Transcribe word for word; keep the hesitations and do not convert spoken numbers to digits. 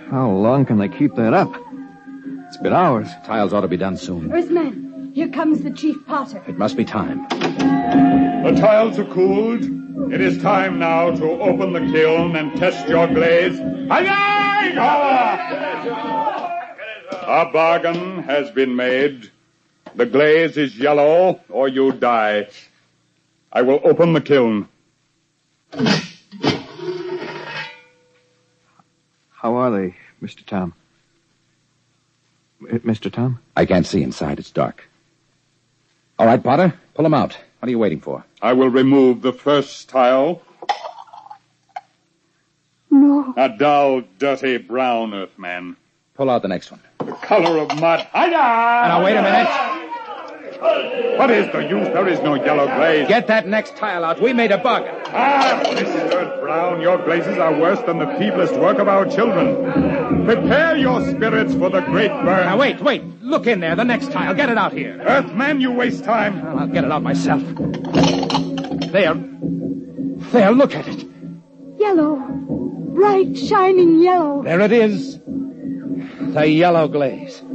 How long can they keep that up? It's been hours. Tiles ought to be done soon. Earthman, here comes the Chief Potter. It must be time. The tiles are cooled. It is time now to open the kiln and test your glaze. A bargain has been made. The glaze is yellow, or you die. I will open the kiln. How are they, Mister Tom? Mister Tom? I can't see inside. It's dark. All right, Potter, pull them out. What are you waiting for? I will remove the first tile. No. A dull, dirty brown, Earthman. Pull out the next one. The color of mud. Hiya! Now, wait a minute. What is the use? There is no yellow glaze. Get that next tile out. We made a bargain. Ah, Mister Brown, your glazes are worse than the feeblest work of our children. Prepare your spirits for the great burn. Now, wait, wait. Look in there. The next tile. Get it out here. Earthman, you waste time. Well, I'll get it out myself. There. There, look at it. Yellow. Bright, shining yellow. There it is. The yellow glaze.